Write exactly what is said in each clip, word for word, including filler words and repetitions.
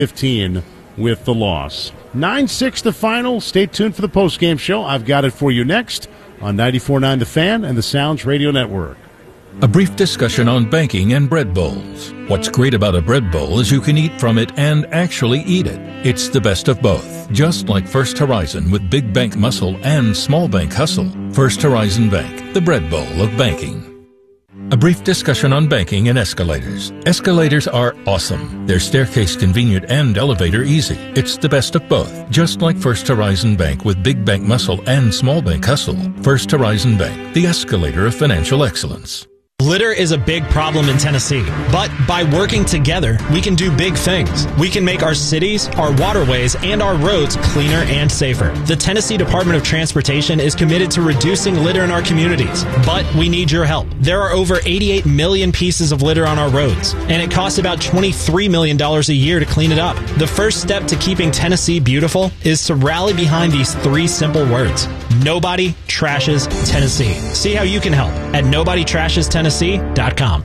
fifteen with the loss. nine six the final. Stay tuned for the postgame show. I've got it for you next on ninety-four point nine The Fan and the Sounds Radio Network. A brief discussion on banking and bread bowls. What's great about a bread bowl is you can eat from it and actually eat it. It's the best of both, just like First Horizon with big bank muscle and small bank hustle. First Horizon Bank, the bread bowl of banking. A brief discussion on banking and escalators. Escalators are awesome. They're staircase convenient and elevator easy. It's the best of both, just like First Horizon Bank with big bank muscle and small bank hustle. First Horizon Bank, the escalator of financial excellence. Litter is a big problem in Tennessee, but by working together, we can do big things. We can make our cities, our waterways, and our roads cleaner and safer. The Tennessee Department of Transportation is committed to reducing litter in our communities, but we need your help. There are over eighty-eight million pieces of litter on our roads, and it costs about twenty-three million dollars a year to clean it up. The first step to keeping Tennessee beautiful is to rally behind these three simple words. Nobody trashes Tennessee. See how you can help at nobody trashes tennessee dot com.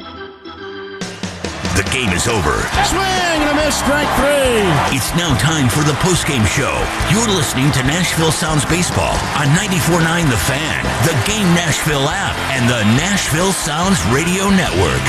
The game is over. Swing and a miss, strike three. It's now time for the postgame show. You're listening to Nashville Sounds Baseball on ninety-four point nine The Fan, the Game Nashville app, and the Nashville Sounds Radio Network.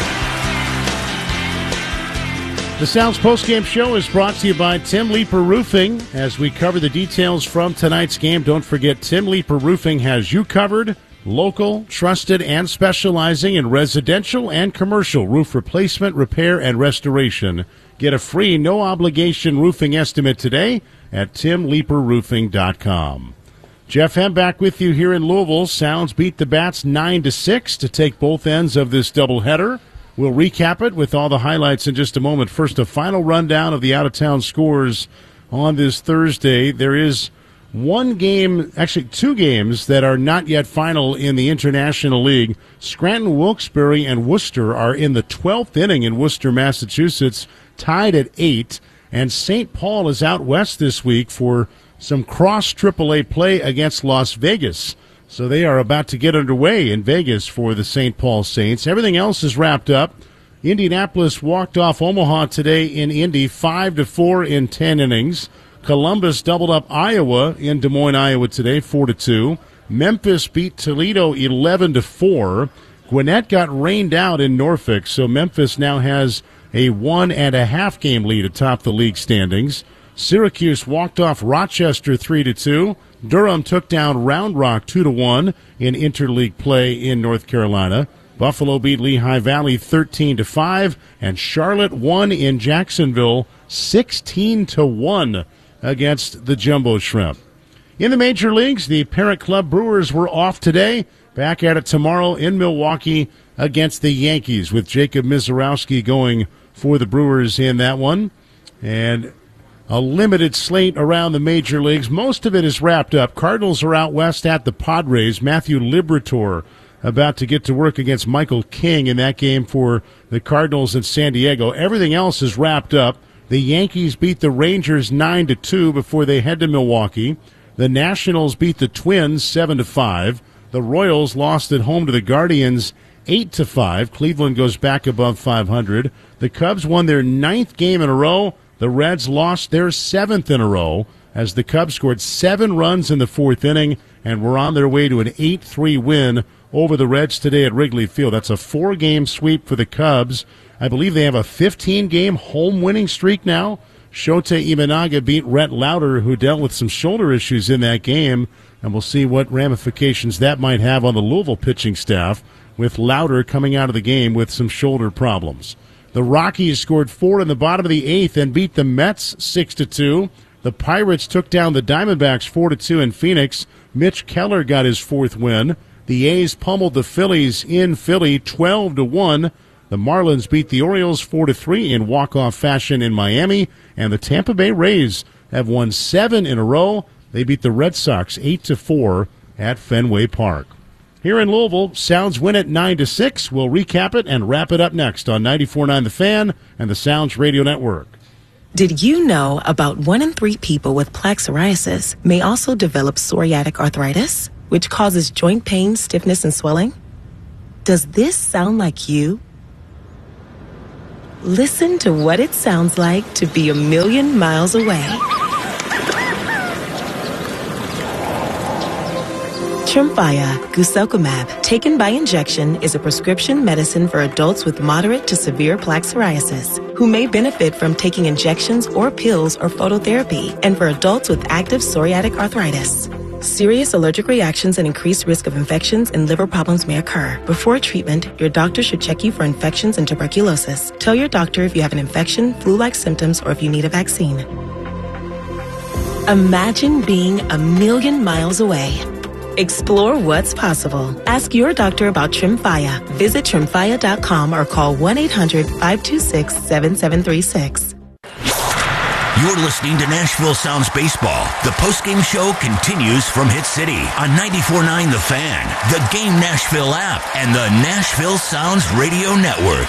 The Sounds postgame show is brought to you by Tim Leeper Roofing. As we cover the details from tonight's game, don't forget Tim Leeper Roofing has you covered. Local, trusted, and specializing in residential and commercial roof replacement, repair, and restoration. Get a free, no-obligation roofing estimate today at tim leeper roofing dot com. Jeff Hem back with you here in Louisville. Sounds beat the Bats nine to six to take both ends of this doubleheader. We'll recap it with all the highlights in just a moment. First, a final rundown of the out-of-town scores on this Thursday. There is one game, actually two games, that are not yet final in the International League. Scranton, Wilkes-Barre, and Worcester are in the twelfth inning in Worcester, Massachusetts, tied at eight. And Saint Paul is out west this week for some cross triple A play against Las Vegas. So they are about to get underway in Vegas for the Saint Paul Saints. Everything else is wrapped up. Indianapolis walked off Omaha today in Indy, five to four in ten innings. Columbus doubled up Iowa in Des Moines, Iowa today, four to two. Memphis beat Toledo eleven to four. Gwinnett got rained out in Norfolk, so Memphis now has a one and a half game lead atop the league standings. Syracuse walked off Rochester three to two. Durham took down Round Rock two to one in interleague play in North Carolina. Buffalo beat Lehigh Valley thirteen to five, and Charlotte won in Jacksonville sixteen to one. Against the Jumbo Shrimp. In the major leagues, the parent club Brewers were off today. Back at it tomorrow in Milwaukee against the Yankees, with Jacob Mizorowski going for the Brewers in that one. And a limited slate around the major leagues. Most of it is wrapped up. Cardinals are out west at the Padres. Matthew Liberatore about to get to work against Michael King in that game for the Cardinals in San Diego. Everything else is wrapped up. The Yankees beat the Rangers nine to two before they head to Milwaukee. The Nationals beat the Twins seven to five. The Royals lost at home to the Guardians eight to five. Cleveland goes back above five hundred. The Cubs won their ninth game in a row. The Reds lost their seventh in a row as the Cubs scored seven runs in the fourth inning and were on their way to an eight three win over the Reds today at Wrigley Field. That's a four-game sweep for the Cubs. I believe they have a fifteen-game home winning streak now. Shota Imanaga beat Rhett Lauder, who dealt with some shoulder issues in that game, and we'll see what ramifications that might have on the Louisville pitching staff, with Lauder coming out of the game with some shoulder problems. The Rockies scored four in the bottom of the eighth and beat the Mets six to two. The Pirates took down the Diamondbacks four to two in Phoenix. Mitch Keller got his fourth win. The A's pummeled the Phillies in Philly twelve to one. The Marlins beat the Orioles four to three in walk-off fashion in Miami, and the Tampa Bay Rays have won seven in a row. They beat the Red Sox eight to four at Fenway Park. Here in Louisville, Sounds win at nine to six. We'll recap it and wrap it up next on ninety-four point nine The Fan and the Sounds Radio Network. Did you know about one in three people with plaque psoriasis may also develop psoriatic arthritis, which causes joint pain, stiffness, and swelling? Does this sound like you? Listen to what it sounds like to be a million miles away. Tremfya guselkumab, taken by injection, is a prescription medicine for adults with moderate to severe plaque psoriasis who may benefit from taking injections or pills or phototherapy, and for adults with active psoriatic arthritis. Serious allergic reactions and increased risk of infections and liver problems may occur. Before treatment, your doctor should check you for infections and tuberculosis. Tell your doctor if you have an infection, flu-like symptoms, or if you need a vaccine. Imagine being a million miles away. Explore what's possible. Ask your doctor about Tremfya. Visit tremfya dot com or call one eight hundred, five two six, seven seven three six. You're listening to Nashville Sounds Baseball. The postgame show continues from Hit City on ninety-four point nine The Fan, the Game Nashville app, and the Nashville Sounds Radio Network.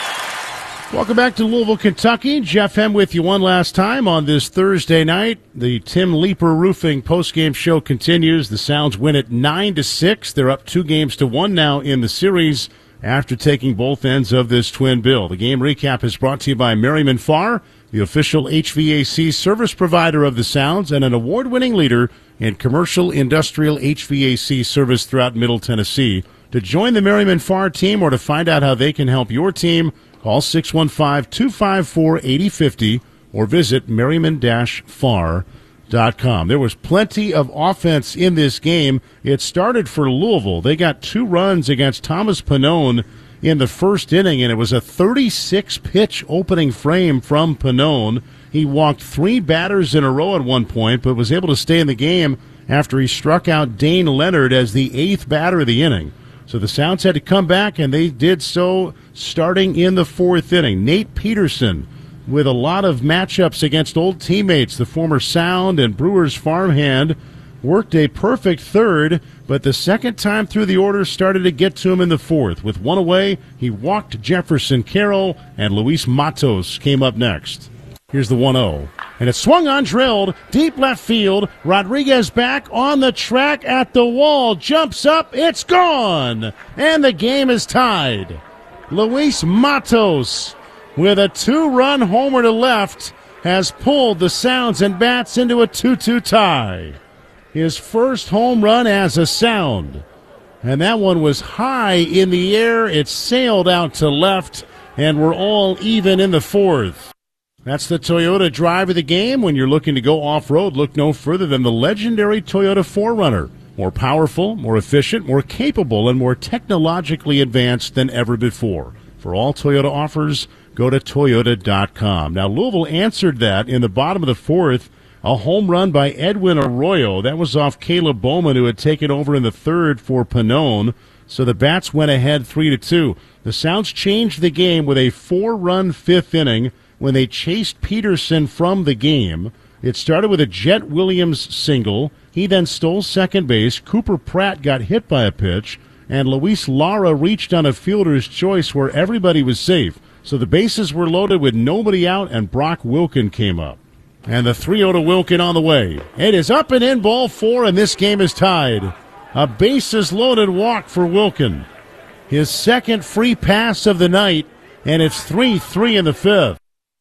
Welcome back to Louisville, Kentucky. Jeff Hem with you one last time on this Thursday night. The Tim Leeper Roofing postgame show continues. The Sounds win it nine to six. They're up two games to one now in the series after taking both ends of this twin bill. The game recap is brought to you by Merriman Farr, the official H V A C service provider of the Sounds and an award-winning leader in commercial industrial H V A C service throughout Middle Tennessee. To join the Merriman Farr team or to find out how they can help your team, call six one five, two five four, eight zero five zero or visit merriman dash farr dot com. There was plenty of offense in this game. It started for Louisville. They got two runs against Thomas Pannone in the first inning, and it was a thirty-six pitch opening frame from Pannone. He walked three batters in a row at one point, but was able to stay in the game after he struck out Dane Leonard as the eighth batter of the inning. So the Sounds had to come back, and they did so starting in the fourth inning. Nate Peterson, with a lot of matchups against old teammates, the former Sound and Brewers farmhand, worked a perfect third, but the second time through the order started to get to him in the fourth. With one away, he walked Jefferson Carroll, and Luis Matos came up next. Here's the one oh. And it's swung on, drilled, deep left field. Rodriguez back on the track at the wall. Jumps up, it's gone! And the game is tied. Luis Matos, with a two-run homer to left, has pulled the Sounds and Bats into a two two tie. His first home run as a Sound. And that one was high in the air. It sailed out to left, and we're all even in the fourth. That's the Toyota drive of the game. When you're looking to go off-road, look no further than the legendary Toyota four runner. More powerful, more efficient, more capable, and more technologically advanced than ever before. For all Toyota offers, go to toyota dot com. Now, Louisville answered that in the bottom of the fourth. A home run by Edwin Arroyo. That was off Caleb Bowman, who had taken over in the third for Pannone. So the Bats went ahead three to two. The Sounds changed the game with a four-run fifth inning when they chased Peterson from the game. It started with a Jet Williams single. He then stole second base. Cooper Pratt got hit by a pitch, and Luis Lara reached on a fielder's choice where everybody was safe. So the bases were loaded with nobody out, and Brock Wilken came up. And the three oh to Wilken on the way. It is up and in, ball four, and this game is tied. A bases-loaded walk for Wilken. His second free pass of the night, and it's three three in the fifth.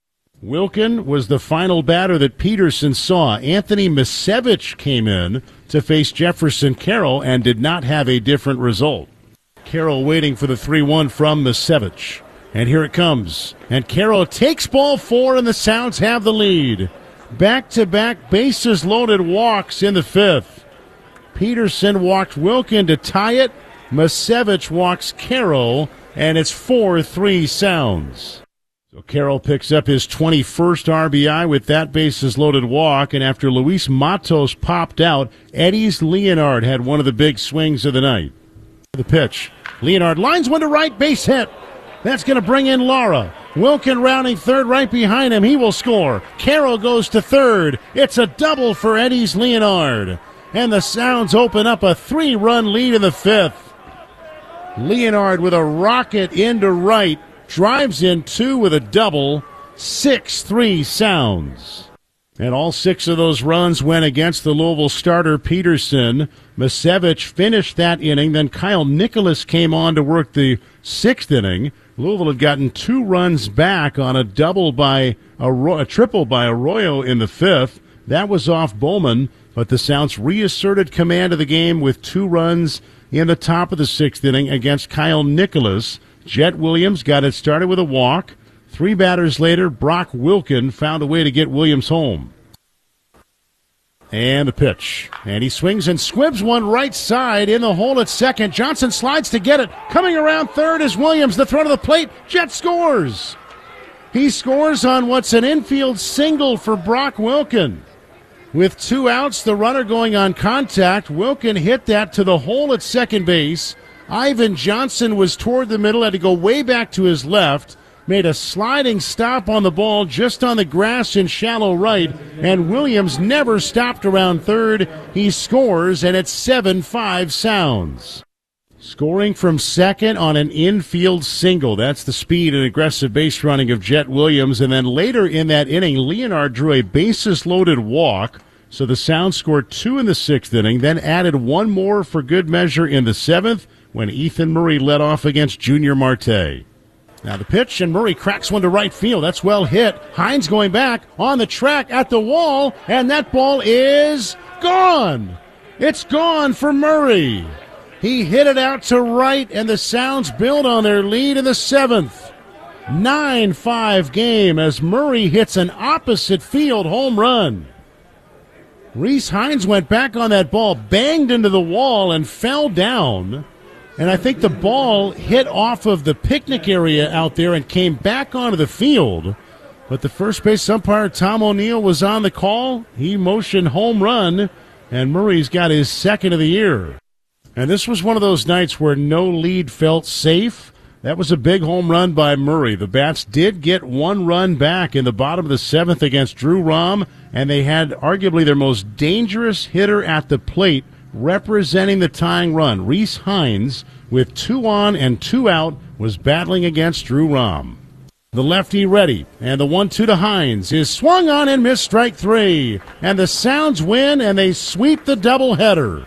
Wilken was the final batter that Peterson saw. Anthony Misevich came in to face Jefferson Carroll and did not have a different result. Carroll waiting for the three one from Misevich. And here it comes. And Carroll takes ball four, and the Sounds have the lead. Back-to-back bases-loaded walks in the fifth. Peterson walked Wilken to tie it. Misevich walks Carroll, and it's four three Sounds. So Carroll picks up his twenty-first R B I with that bases-loaded walk, and after Luis Matos popped out, Eddie's Leonard had one of the big swings of the night. The pitch. Leonard lines one to right, base hit. That's going to bring in Lara. Wilken rounding third right behind him. He will score. Carroll goes to third. It's a double for Eddie's Leonard. And the Sounds open up a three-run lead in the fifth. Leonard with a rocket into right. Drives in two with a double. six three Sounds. And all six of those runs went against the Louisville starter Peterson. Misevich finished that inning. Then Kyle Nicholas came on to work the sixth inning. Louisville had gotten two runs back on a double by a, a triple by Arroyo in the fifth. That was off Bowman, but the Sounds reasserted command of the game with two runs in the top of the sixth inning against Kyle Nicholas. Jet Williams got it started with a walk. Three batters later, Brock Wilken found a way to get Williams home. And the pitch. And he swings and squibs one right side in the hole at second. Johnson slides to get it. Coming around third is Williams. The throw to the plate. Jet scores. He scores on what's an infield single for Brock Wilken. With two outs, the runner going on contact. Wilken hit that to the hole at second base. Ivan Johnson was toward the middle, had to go way back to his left. Made a sliding stop on the ball just on the grass in shallow right, and Williams never stopped around third. He scores, and it's seven five Sounds. Scoring from second on an infield single. That's the speed and aggressive base running of Jet Williams. And then later in that inning, Leonard drew a bases-loaded walk. So the Sounds scored two in the sixth inning, then added one more for good measure in the seventh when Ethan Murray led off against Junior Marte. Now the pitch, and Murray cracks one to right field. That's well hit. Hines going back on the track at the wall, and that ball is gone. It's gone for Murray. He hit it out to right, and the Sounds build on their lead in the seventh. nine five game as Murray hits an opposite field home run. Reese Hines went back on that ball, banged into the wall, and fell down. And I think the ball hit off of the picnic area out there and came back onto the field. But the first base umpire, Tom O'Neill, was on the call. He motioned home run, and Murray's got his second of the year. And this was one of those nights where no lead felt safe. That was a big home run by Murray. The Bats did get one run back in the bottom of the seventh against Drew Rom, and they had arguably their most dangerous hitter at the plate representing the tying run. Reese Hines, with two on and two out, was battling against Drew Rom. The lefty ready, and the one two to Hines is swung on and missed strike three. And the Sounds win, and they sweep the doubleheader.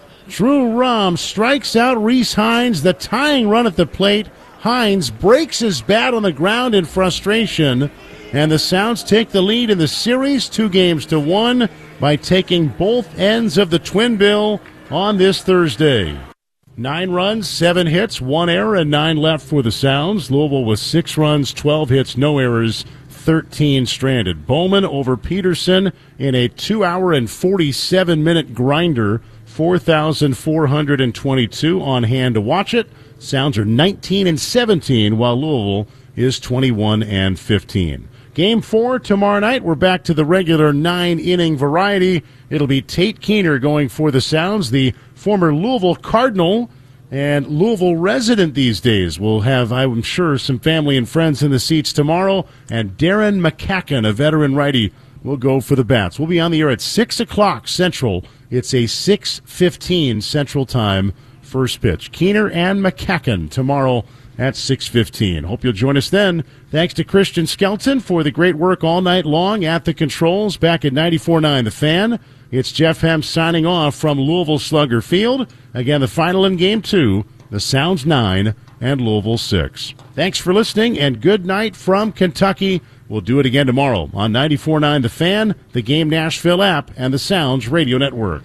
Drew Rom strikes out Reese Hines, the tying run at the plate. Hines breaks his bat on the ground in frustration, and the Sounds take the lead in the series, two games to one, by taking both ends of the twin bill on this Thursday. Nine runs, seven hits, one error, and nine left for the Sounds. Louisville with six runs, twelve hits, no errors, thirteen stranded. Bowman over Peterson in a two hour and forty-seven minute grinder, four thousand four hundred twenty-two on hand to watch it. Sounds are nineteen and seventeen, while Louisville is twenty-one and fifteen. Game four tomorrow night. We're back to the regular nine-inning variety. It'll be Tate Keener going for the Sounds, the former Louisville Cardinal and Louisville resident these days. We'll have, I'm sure, some family and friends in the seats tomorrow. And Darren McCacken, a veteran righty, will go for the Bats. We'll be on the air at six o'clock Central. It's a six fifteen Central Time first pitch. Keener and McCacken tomorrow at six fifteen. Hope you'll join us then. Thanks to Christian Skelton for the great work all night long at the controls back at ninety-four point nine The Fan. It's Jeff Hem signing off from Louisville Slugger Field. Again, the final in Game two, the Sounds nine and Louisville six. Thanks for listening, and good night from Kentucky. We'll do it again tomorrow on ninety-four point nine The Fan, the Game Nashville app, and the Sounds Radio Network.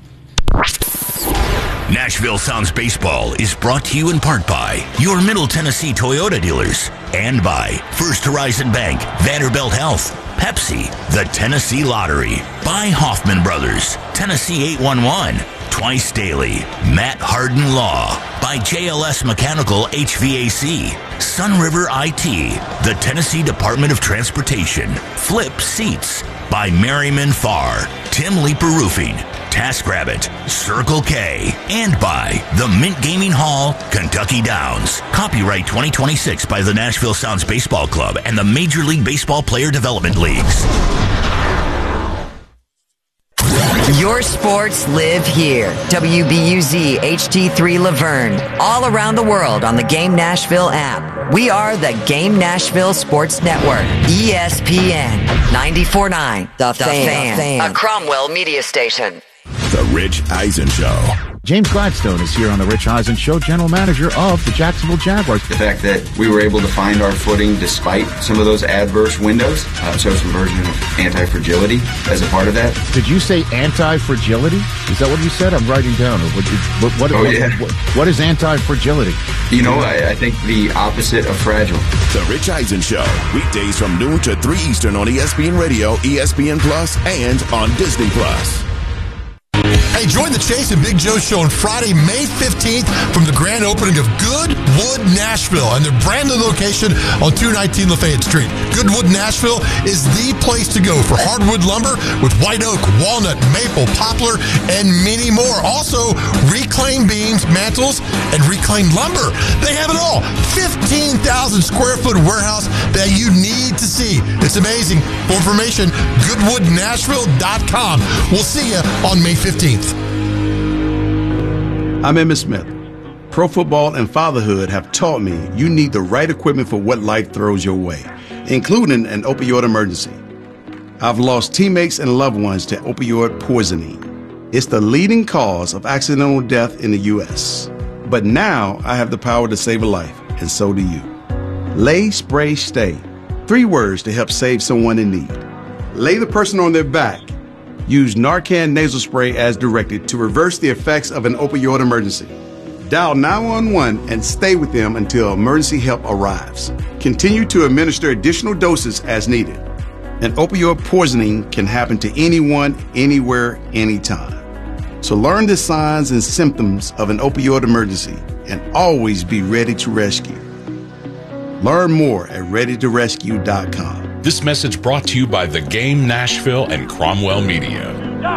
Nashville Sounds Baseball is brought to you in part by your Middle Tennessee Toyota dealers and by First Horizon Bank, Vanderbilt Health, Pepsi, the Tennessee Lottery, by Hoffman Brothers, Tennessee eight one one, Twice Daily, Matt Harden Law, by J L S Mechanical H V A C, Sun River I T, the Tennessee Department of Transportation, Flip Seats, by Merriman Farr, Tim Leeper Roofing, TaskRabbit, Circle K, and by the Mint Gaming Hall, Kentucky Downs. Copyright twenty twenty-six by the Nashville Sounds Baseball Club and the Major League Baseball Player Development Leagues. Your sports live here. W B U Z H D three Laverne. All around the world on the Game Nashville app. We are the Game Nashville Sports Network. E S P N ninety-four point nine The, the Fan. Fan. A Cromwell media station. The Rich Eisen Show. James Gladstone is here on The Rich Eisen Show, general manager of the Jacksonville Jaguars. The fact that we were able to find our footing despite some of those adverse windows, uh, so some version of anti-fragility as a part of that. Did you say anti-fragility? Is that what you said? I'm writing down. What, what, what, oh, what, yeah. what, what is anti-fragility? You know, I, I think the opposite of fragile. The Rich Eisen Show, weekdays from noon to three Eastern on E S P N Radio, E S P N Plus, and on Disney Plus. Hey, join the Chase and Big Joe show on Friday, May fifteenth from the grand opening of Goodwood Nashville and their brand new location on two nineteen Lafayette Street. Goodwood Nashville is the place to go for hardwood lumber with white oak, walnut, maple, poplar, and many more. Also, reclaimed beams, mantles, and reclaimed lumber. They have it all. fifteen thousand square foot warehouse that you need to see. It's amazing. For information, goodwood nashville dot com. We'll see you on May fifteenth. I'm Emmitt Smith. Pro football and fatherhood have taught me you need the right equipment for what life throws your way, including an opioid emergency. I've lost teammates and loved ones to opioid poisoning. It's the leading cause of accidental death in the U S. But now I have the power to save a life, and so do you. Lay, spray, stay. Three words to help save someone in need. Lay the person on their back. Use Narcan nasal spray as directed to reverse the effects of an opioid emergency. Dial nine one one and stay with them until emergency help arrives. Continue to administer additional doses as needed. An opioid poisoning can happen to anyone, anywhere, anytime. So learn the signs and symptoms of an opioid emergency and always be ready to rescue. Learn more at ready to rescue dot com. This message brought to you by The Game Nashville and Cromwell Media.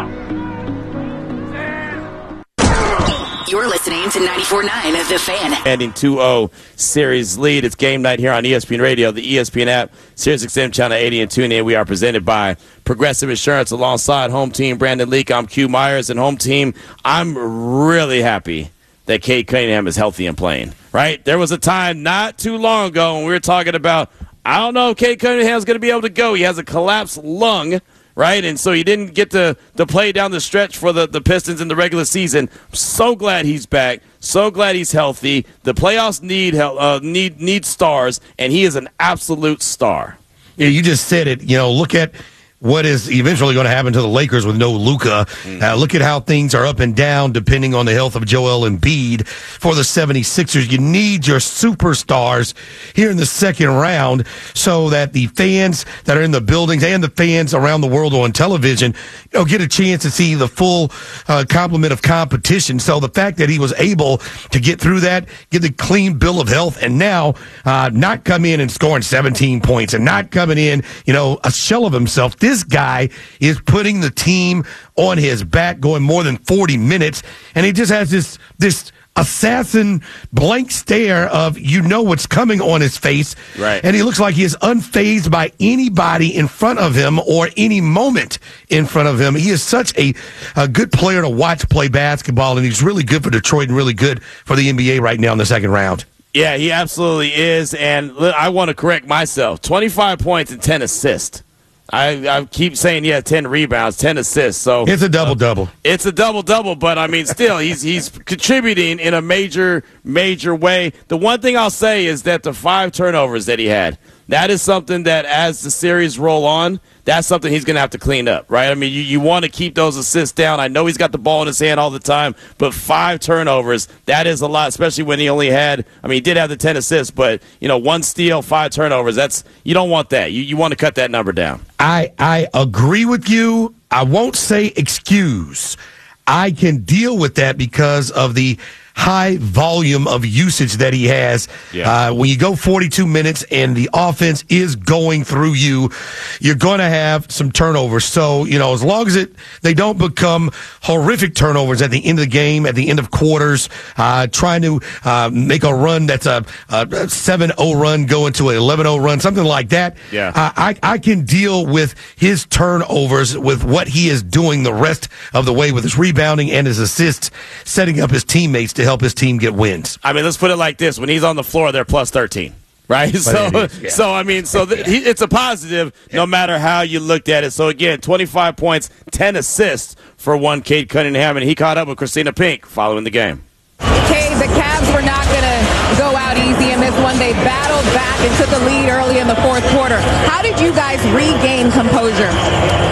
You're listening to ninety-four point nine The Fan. Ending two oh series lead. It's game night here on E S P N Radio, the E S P N app, Sirius X M Channel eighty, and tune in. We are presented by Progressive Insurance alongside Home Team Brandon Leak. I'm Q Myers, and Home Team, I'm really happy that Cade Cunningham is healthy and playing, right? There was a time not too long ago when we were talking about, I don't know if Cade Cunningham's going to be able to go. He has a collapsed lung, right? And so he didn't get to, to play down the stretch for the, the Pistons in the regular season. I'm so glad he's back. So glad he's healthy. The playoffs need uh, need need stars, and he is an absolute star. Yeah, you just said it. You know, look at what is eventually going to happen to the Lakers with no Luka. Mm. Uh, look at how things are up and down depending on the health of Joel Embiid. For the seventy-sixers, you need your superstars here in the second round so that the fans that are in the buildings and the fans around the world on television, you know, get a chance to see the full uh, complement of competition. So the fact that he was able to get through that, get the clean bill of health, and now uh, not come in and scoring seventeen points and not coming in, you know, a shell of himself. This This guy is putting the team on his back, going more than forty minutes, and he just has this this assassin blank stare of, you know, what's coming on his face. Right. And he looks like he is unfazed by anybody in front of him or any moment in front of him. He is such a, a good player to watch play basketball, and he's really good for Detroit and really good for the N B A right now in the second round. Yeah, he absolutely is, and I want to correct myself. twenty-five points and ten assists. I, I keep saying, yeah, ten rebounds, ten assists. So it's a double-double. Uh, it's a double-double, but, I mean, still, he's he's contributing in a major, major way. The one thing I'll say is that the five turnovers that he had, that is something that as the series roll on, that's something he's going to have to clean up, right? I mean, you, you want to keep those assists down. I know he's got the ball in his hand all the time, but five turnovers, that is a lot, especially when he only had, I mean, he did have the ten assists, but, you know, one steal, five turnovers, that's, you don't want that. You, you want to cut that number down. I, I agree with you. I won't say excuse. I can deal with that because of the high volume of usage that he has. Yeah. Uh, when you go forty-two minutes and the offense is going through you, you're going to have some turnovers. So, you know, as long as it they don't become horrific turnovers at the end of the game, at the end of quarters, uh, trying to uh, make a run that's a, a seven oh run going to an eleven oh run, something like that. Yeah. Uh, I, I can deal with his turnovers, with what he is doing the rest of the way with his rebounding and his assists, setting up his teammates to help his team get wins. I mean, let's put it like this. When he's on the floor, they're plus thirteen. Right, so it, yeah. so I mean, so th- he, it's a positive no matter how you looked at it. So again, twenty-five points, ten assists for one Cade Cunningham, and he caught up with Christina Pink following the game. Cade, the Cavs were not going to go out easy in this one. They battled back and took a lead early in the fourth quarter. How did you guys regain composure?